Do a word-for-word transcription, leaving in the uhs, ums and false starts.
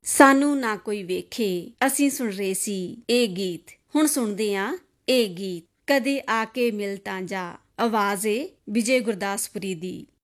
ਸਾਨੂੰ ਨਾ ਕੋਈ ਵੇਖੇ, ਅਸੀਂ ਸੁਣ ਰਹੇ ਸੀ ਇਹ ਗੀਤ। ਹੁਣ ਸੁਣਦੇ ਆਂ ਇਹ ਗੀਤ, ਕਦੇ ਆ ਕੇ ਮਿਲ ਤਾਂ ਜਾ। ਆਵਾਜ਼ ਏ ਵਿਜੇ ਗੁਰਦਾਸਪੁਰੀ ਦੀ।